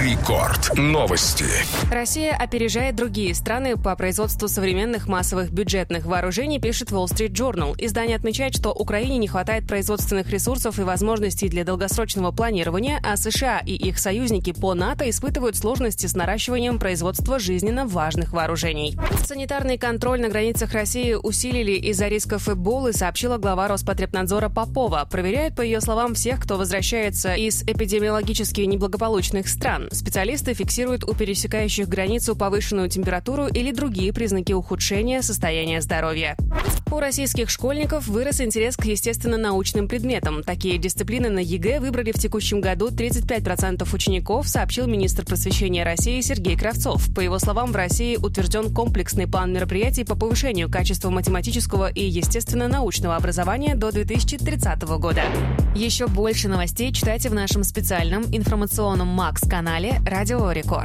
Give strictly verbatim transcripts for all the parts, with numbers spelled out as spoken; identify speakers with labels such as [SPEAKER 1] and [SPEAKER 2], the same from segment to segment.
[SPEAKER 1] Рекорд. Новости.
[SPEAKER 2] Россия опережает другие страны по производству современных массовых бюджетных вооружений, пишет Wall Street Journal. Издание отмечает, что Украине не хватает производственных ресурсов и возможностей для долгосрочного планирования, а США и их союзники по НАТО испытывают сложности с наращиванием производства жизненно важных вооружений. Санитарный контроль на границах России усилили из-за рисков Эболы, сообщила глава Роспотребнадзора Попова. Проверяют, по ее словам, всех, кто возвращается из эпидемиологически неблагополучных стран. Специалисты фиксируют у пересекающих границу повышенную температуру или другие признаки ухудшения состояния здоровья. У российских школьников вырос интерес к естественно-научным предметам. Такие дисциплины на ЕГЭ выбрали в текущем году тридцать пять процентов учеников, сообщил министр просвещения России Сергей Кравцов. По его словам, в России утвержден комплексный план мероприятий по повышению качества математического и естественно-научного образования до две тысячи тридцатого года. Еще больше новостей читайте в нашем специальном информационном Макс-канале «Радио Рекорд».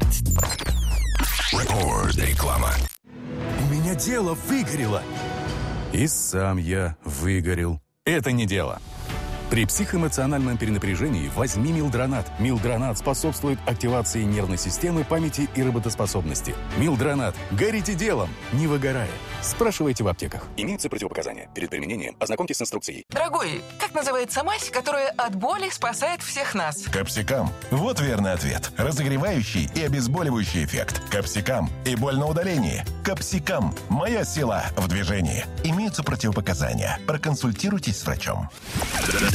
[SPEAKER 1] Реклама.
[SPEAKER 3] У меня дело выгорело. И сам я выгорел. Это не дело. При психоэмоциональном перенапряжении возьми Милдронат. Милдронат способствует активации нервной системы, памяти и работоспособности. Милдронат. Горите делом, не выгорая. Спрашивайте в аптеках. Имеются противопоказания. Перед применением ознакомьтесь с инструкцией.
[SPEAKER 4] Дорогой, как называется мазь, которая от боли спасает всех нас?
[SPEAKER 5] Капсикам. Вот верный ответ. Разогревающий и обезболивающий эффект. Капсикам. И боль на удалении. Капсикам. Моя сила в движении. Имеются противопоказания. Проконсультируйтесь с врачом.